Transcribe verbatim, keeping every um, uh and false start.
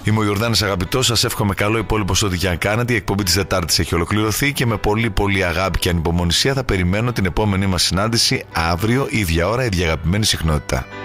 Είμαι ο Ιορδάνης Αγαπητός, σας εύχομαι καλό υπόλοιπο σε ό,τι και αν κάνετε. Η εκπομπή της Τετάρτης έχει ολοκληρωθεί και με πολύ πολύ αγάπη και ανυπομονησία θα περιμένω την επόμενή μας συνάντηση αύριο, ίδια ώρα, ίδια αγαπημένη συχνότητα.